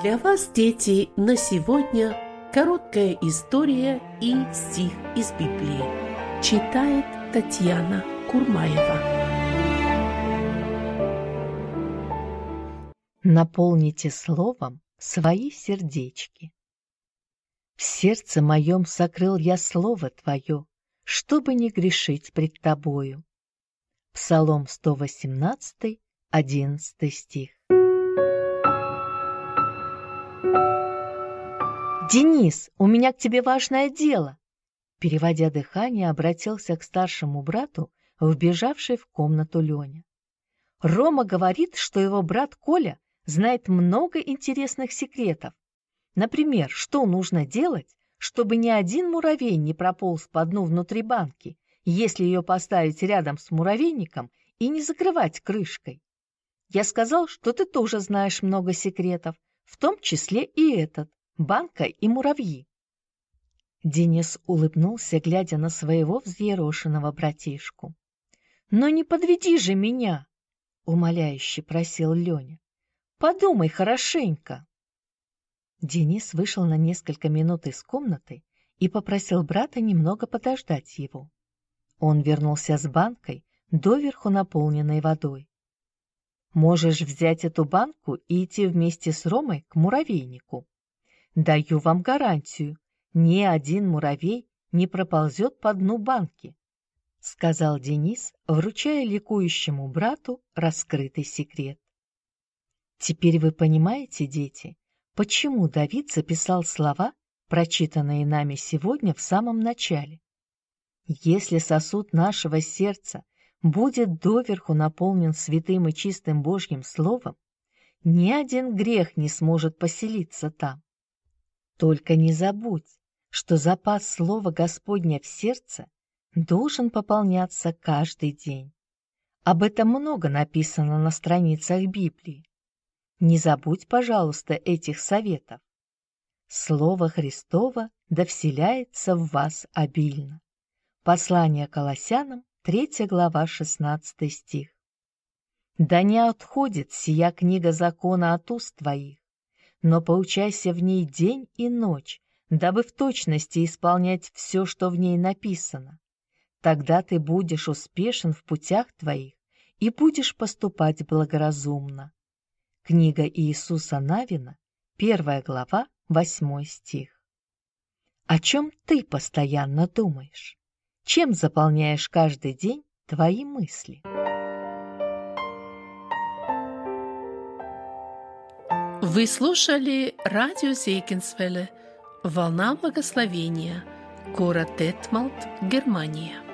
Для вас, дети, на сегодня короткая история и стих из Библии. Читает Татьяна Курмаева. Наполните словом свои сердечки. В сердце моем сокрыл я слово Твое, чтобы не грешить пред Тобою. Псалом 118, 11 стих. «Денис, у меня к тебе важное дело!» Переводя дыхание, обратился к старшему брату, вбежавший в комнату Леня. Рома говорит, что его брат Коля знает много интересных секретов. Например, что нужно делать, чтобы ни один муравей не прополз по дну внутри банки, если ее поставить рядом с муравейником и не закрывать крышкой. Я сказал, что ты тоже знаешь много секретов, в том числе и этот. Банка и муравьи. Денис улыбнулся, глядя на своего взъерошенного братишку. «Но не подведи же меня!» — умоляюще просил Леня. «Подумай хорошенько!» Денис вышел на несколько минут из комнаты и попросил брата немного подождать его. Он вернулся с банкой, доверху наполненной водой. «Можешь взять эту банку и идти вместе с Ромой к муравейнику. Даю вам гарантию, ни один муравей не проползет по дну банки», — сказал Денис, вручая ликующему брату раскрытый секрет. Теперь вы понимаете, дети, почему Давид записал слова, прочитанные нами сегодня в самом начале. Если сосуд нашего сердца будет доверху наполнен святым и чистым Божьим Словом, ни один грех не сможет поселиться там. Только не забудь, что запас Слова Господня в сердце должен пополняться каждый день. Об этом много написано на страницах Библии. Не забудь, пожалуйста, этих советов. Слово Христово да вселяется в вас обильно. Послание Колоссянам, 3 глава, 16 стих. Да не отходит сия книга закона от уст твоих, но поучайся в ней день и ночь, дабы в точности исполнять все, что в ней написано. Тогда ты будешь успешен в путях твоих и будешь поступать благоразумно. Книга Иисуса Навина, 1 глава, 8 стих. О чем ты постоянно думаешь? Чем заполняешь каждый день твои мысли? Вы слушали радио Зейкинсвелле «Волна благословения», город Детмалт, Германия.